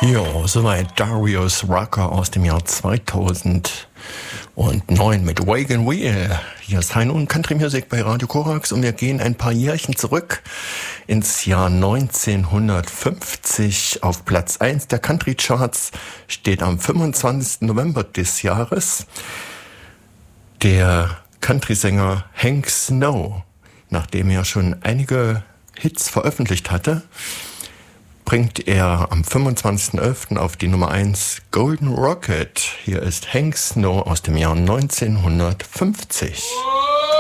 Ja, soweit Darius Rucker aus dem Jahr 2009 mit Wagon Wheel. Hier ist Hein und Country Music bei Radio Korax und wir gehen ein paar Jährchen zurück ins Jahr 1950. Auf Platz 1 der Country Charts steht am 25. November des Jahres der Country-Sänger Hank Snow. Nachdem er schon einige Hits veröffentlicht hatte, bringt er am 25.11. auf die Nummer 1 Golden Rocket. Hier ist Hank Snow aus dem Jahr 1950.